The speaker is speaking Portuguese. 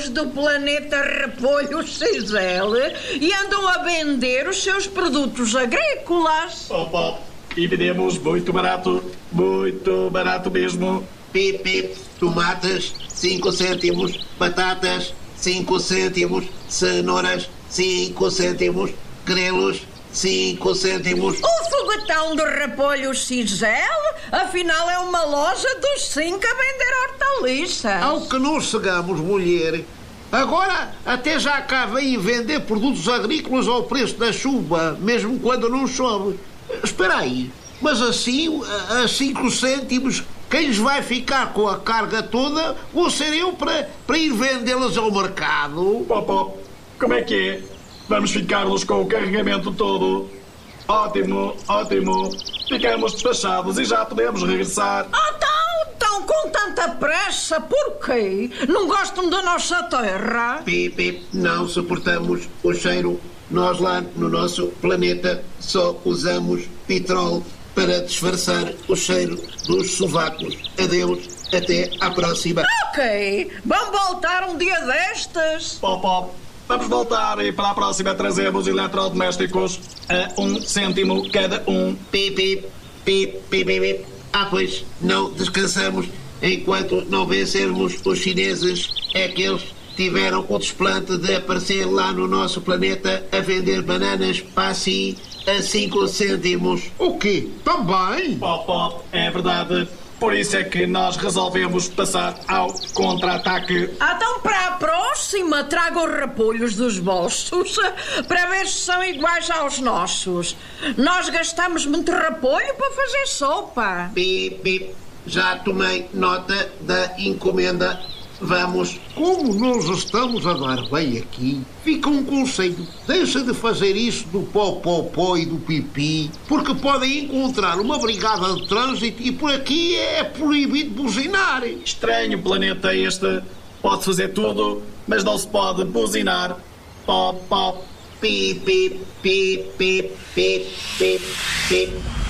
gajos do planeta Repolho XL e andam a vender os seus produtos agrícolas. Opa, e vendemos muito barato mesmo. Pip, pip, tomates, 5 cêntimos, batatas, 5 cêntimos, cenouras, 5 cêntimos, grelos, 5 cêntimos. O foguetão do Repolho XL, afinal, é uma loja dos 5 a vender hortaliças. Ao que nos chegamos, mulher. Agora até já cá vem vender produtos agrícolas ao preço da chuva, mesmo quando não chove. Espera aí, mas assim, a 5 cêntimos, quem lhes vai ficar com a carga toda vou ser eu para ir vendê-las ao mercado. Pop, como é que é? Vamos ficar-nos com o carregamento todo. Ótimo. Ficamos despachados e já podemos regressar. Então, com tanta pressa, por quê? Não gostam da nossa terra? Pip, pip, não suportamos o cheiro. Nós lá no nosso planeta só usamos petróleo para disfarçar o cheiro dos sovacos. Adeus, até à próxima. Ok, vamos voltar um dia destes. Pop, vamos voltar e para a próxima trazemos eletrodomésticos a 1 cêntimo cada um. Pip, pip, pip, pip, pip, pip. Pois não descansamos enquanto não vencermos os chineses. É que eles tiveram o desplante de aparecer lá no nosso planeta a vender bananas passi a 5 cêntimos. O quê? Também? Pop, é verdade. Por isso é que nós resolvemos passar ao contra-ataque. Então, para a próxima, traga os repolhos dos vossos para ver se são iguais aos nossos. Nós gastamos muito repolho para fazer sopa. Pip, pip, já tomei nota da encomenda. Vamos. Como nós estamos a dar bem aqui, fica um conselho. Deixa de fazer isso do pó e do pipi, porque podem encontrar uma brigada de trânsito e por aqui é proibido buzinar. Estranho planeta este. Pode fazer tudo, mas não se pode buzinar. Pop. Pip, pip, pip, pip, pip, pip, pip.